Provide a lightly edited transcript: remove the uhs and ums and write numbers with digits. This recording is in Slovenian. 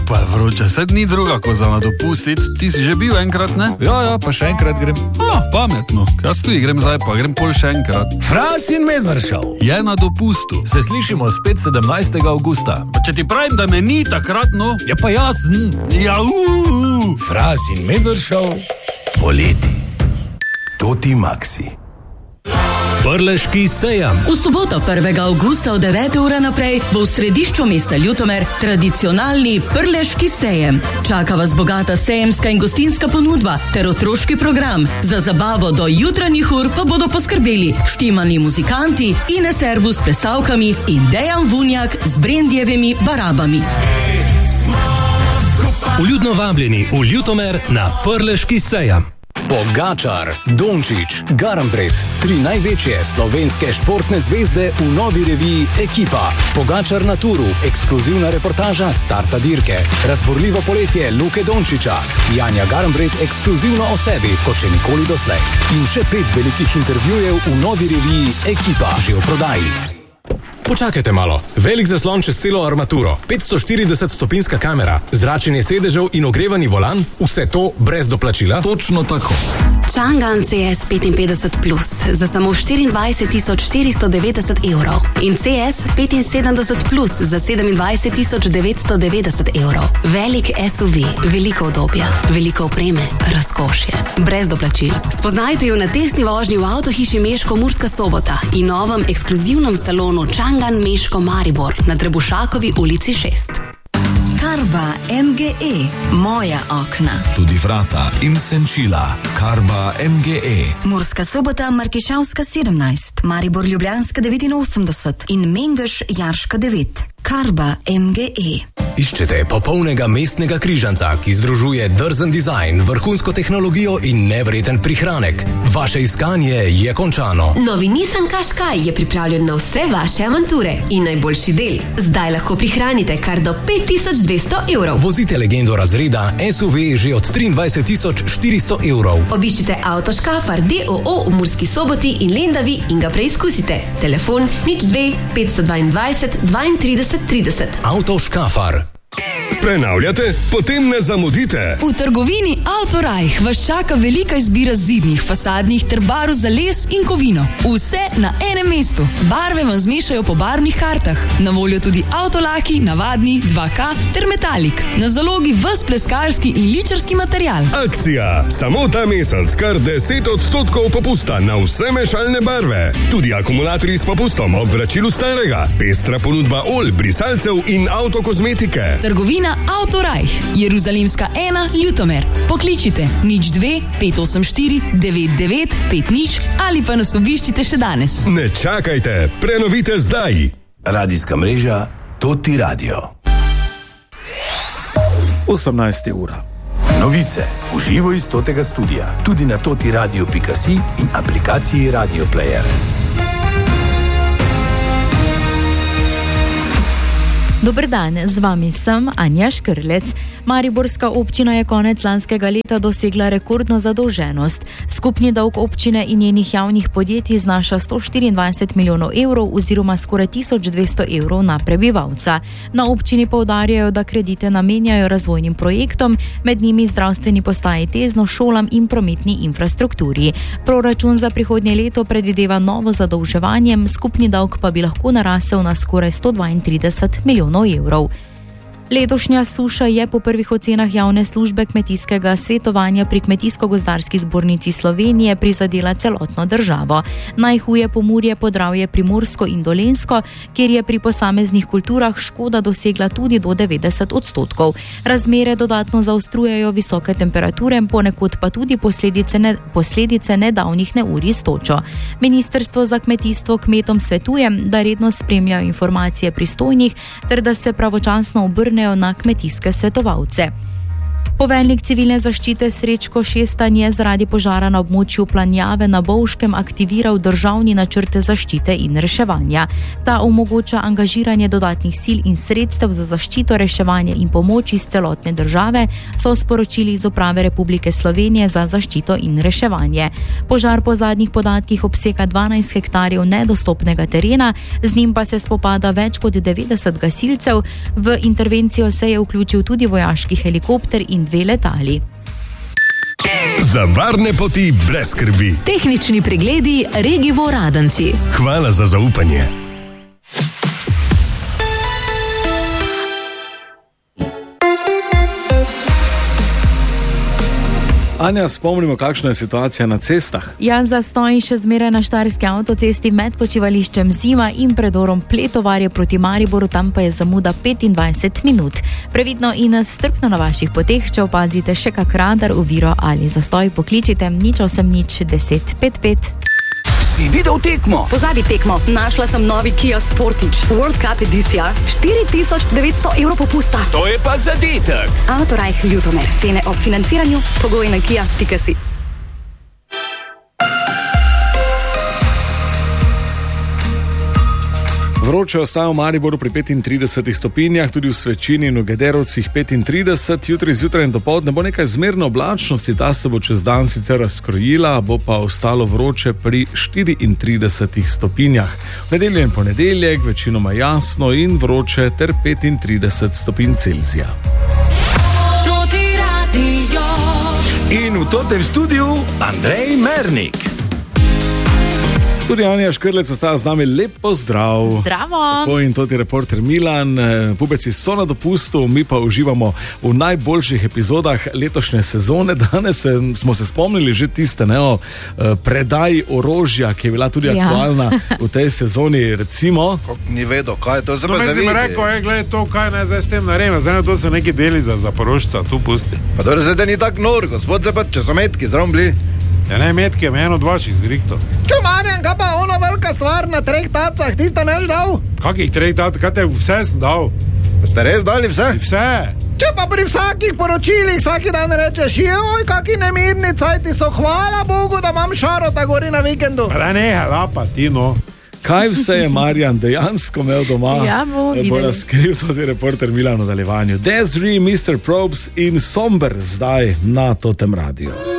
pa je vroče, sed ni druga koza na dopustit. Ti si že bil enkrat, ne? Ja, pa še enkrat grem. Pametno. Jaz tudi grem zdaj, pa grem pol še enkrat. Fras in Medvržal je na dopustu. Se slišimo spet 17. avgusta. Pa če ti pravim, da me ni takrat, no? Ja, pa jasen. Ja, Fras in Medvržal poleti. Toti Maxi. Prleški sejam. V soboto 1. avgusta od 9. ure naprej bo v središču mesta Ljutomer tradicionalni Prleški sejem. Čaka vas bogata sejemska in gostinska ponudba ter otroški program. Za zabavo do jutranjih ur pa bodo poskrbeli štimani muzikanti, Ines Erbu s plesalkami in Dejan Vunjak z Brendjevimi barabami. Vljudno vabljeni v Ljutomer na Prleški sejam. Pogačar, Dončić, Garambret, 3 največje slovenske športne zvezde v novi reviji Ekipa. Pogačar na turu, ekskluzivna reportaža starta dirke, razborljivo poletje Luke Dončića, Janja Garambret ekskluzivno o sebi, kot še nikoli doslej. In še 5 velikih intervjujev v novi reviji Ekipa, že v prodaji. Počakajte malo. Velik zaslon čez celo armaturo, 540-stopinska kamera, zračenje sedežev in ogrevani volan, vse to brez doplačila? Točno tako. Chang'an CS 55 Plus za samo 24.490 evrov in CS 75 Plus za 27.990 evrov. Velik SUV, veliko udobja, veliko opreme, razkošje, brez doplačil. Spoznajte jo na testni vožnji v avtohiši Meško Murska Sobota in novem ekskluzivnem salonu Chang'an Meško Maribor na Trebušakovi ulici 6. Karba MGE, moja okna. Tudi vrata in senčila. Karba MGE. Murska Sobota, Markišavska 17, Maribor Ljubljanska 89 in Mengeš Jarška 9. Karba MGE. Iščete popolnega mestnega križanca, ki združuje drzen dizajn, vrhunsko tehnologijo in nevreten prihranek. Vaše iskanje je končano. Novi Nissan Qashqai je pripravljen na vse vaše avanture in najboljši del. Zdaj lahko prihranite kar do 5200 evrov. Vozite legendo razreda SUV že od 23.400 evrov. Obiščite Auto Škafar DOO v Murski Soboti in Lendavi in ga preizkusite. Telefon 02 522 32 30. Auto Škafar. Prenavljate? Potem ne zamudite. V trgovini Autorajh vas čaka velika izbira zidnih, fasadnih ter barv za les in kovino. Vse na enem mestu. Barve vam zmešajo po barvnih kartah. Na voljo tudi avtolaki, navadni, 2K ter metalik. Na zalogi ves pleskarski in ličarski material. Akcija! Samo ta mesec kar 10% popusta na vse mešalne barve. Tudi akumulatorji s popustom ob vračilu starega. Pestra ponudba olj, brisalcev in avtokozmetike. Trgovina Autorajh, Jeruzalemska 1, Ljutomer. Pokličite 02 584 99 50 ali pa nas obiščite še danes. Ne čakajte, prenovite zdaj. Radijska mreža Toti Radio. 18. ura. Novice v živo iz Totega studia, tudi na totiradio.si in aplikaciji Radio Player. Dober dan, z vami sem Anja Škrlec. Mariborska občina je konec lanskega leta dosegla rekordno zadolženost. Skupni dolg občine in njenih javnih podjetij znaša 124 milijonov evrov oziroma skoraj 1200 evrov na prebivalca. Na občini poudarjajo, da kredite namenjajo razvojnim projektom, med njimi zdravstveni postaji Tezno, šolam in prometni infrastrukturi. Proračun za prihodnje leto predvideva novo zadolževanje, skupni dolg pa bi lahko narasel na skoraj 132 milijonov evrov. Letošnja suša je po prvih ocenah javne službe kmetijskega svetovanja pri Kmetijsko-gozdarski zbornici Slovenije prizadela celotno državo. Najhuje Pomurje, Podravje, Primorsko in Dolenjsko, kjer je pri posameznih kulturah škoda dosegla tudi do 90%. Razmere dodatno zaostrujejo visoke temperature, ponekod pa tudi posledice nedavnih neurij s točo. Ministrstvo za kmetijstvo kmetom svetuje, da redno spremljajo informacije pristojnih ter da se pravočasno obrnejo na kmetijske svetovalce. Poveljnik civilne zaščite Srečko Šestan je zaradi požara na območju Planjave na Bovškem aktiviral državni načrt zaščite in reševanja. Ta omogoča angažiranje dodatnih sil in sredstev za zaščito, reševanje in pomoč iz celotne države, so sporočili iz Uprave Republike Slovenije za zaščito in reševanje. Požar po zadnjih podatkih obsega 12 hektarjev nedostopnega terena, z njim pa se spopada več kot 90 gasilcev. V intervencijo se je vključil tudi vojaški helikopter in 2 letali. Za varne poti brez skrbi. Tehnični pregledi Regivo Radenci. Hvala za zaupanje. Anja, spomnimo, kakšna je situacija na cestah. Ja, zastoj še zmeraj na Štajerski avtocesti med počivališčem Zima in predorom Pletovarje proti Mariboru, tam pa je zamuda 25 minut. Previdno in strpno na vaših poteh, če opazite še kak radar, oviro ali zastoj, pokličite 080 10 55. Si videl tekmo? Pozabi tekmo, našla sem novi Kia Sportage World Cup edicija, 4900 evrov popusta. To je pa zadetek. Autorajh Ljutomer, cene ob financiranju, pogoji na kia.si. Vroče ostaja v Mariboru pri 35 stopinjah, tudi v Svečini in v Gederovcih 35, jutri zjutraj in dopoldne bo nekaj zmerne oblačnosti, ta se bo čez dan sicer razkrojila, bo pa ostalo vroče pri 34 stopinjah. V nedeljo in ponedeljek večinoma jasno in vroče ter 35 stopinj Celzija. In v tem studiu Andrej Mernik. Tudi Anja Škrlec ostaja z nami, lep pozdrav. Zdravo. Tako in to je reporter Milan. Pubeci so na dopustu, mi pa uživamo v najboljših epizodah letošnje sezone. Danes smo se spomnili že tiste o predaji orožja, ki je bila tudi aktualna v tej sezoni, recimo. Ni vedel, kaj je to za zavidi. No, rekel, gledaj to, kaj naj zdaj s tem naredim. Zdaj to so neki deli za Zaporožca, tu pusti. Pa dobro, zdaj ni tak nor, gospod Zepat, če so metki zrombli. Ja, ne metke, eno od vaših zrihto. Čo, Marjan, kaj pa ona velika stvar na 3 tacah, ti ste neš dal? Kakih 3 tacah, kaj te vse sem dal? Pa ste res dali vse? Vse. Če pa pri vsakih poročilih vsaki dan rečeš, joj, kaki nemirni cajti so, hvala Bogu, da imam šarota gori na vikendu. Pa da neha lapa, ti no. Kaj vse je Marjan dejansko imel doma? Ja, bo razkril tudi reporter Milan v nadaljevanju. Desiree, Mr. Probes in Somber zdaj na Totem Radio.